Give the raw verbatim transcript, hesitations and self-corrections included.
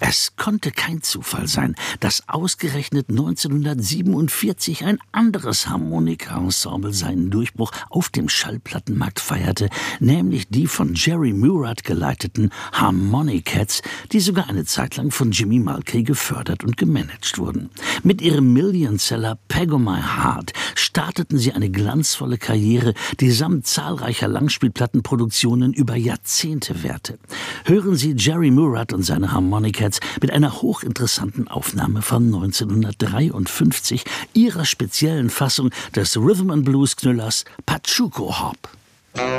Es konnte kein Zufall sein, dass ausgerechnet neunzehnhundertsiebenundvierzig ein anderes Harmonika-Ensemble seinen Durchbruch auf dem Schallplattenmarkt feierte, nämlich die von Jerry Murat geleiteten Harmonicats, die sogar eine Zeit lang von Jimmy Mulcahy gefördert und gemanagt wurden. Mit ihrem Millionseller Peg o' My Heart starteten sie eine glanzvolle Karriere, die samt zahlreicher Langspielplattenproduktionen über Jahrzehnte währte. Hören Sie Jerry Murat und seine Harmonicats mit einer hochinteressanten Aufnahme von neunzehnhundertdreiundfünfzig, ihrer speziellen Fassung des Rhythm and Blues Knüllers Pachuco Hop.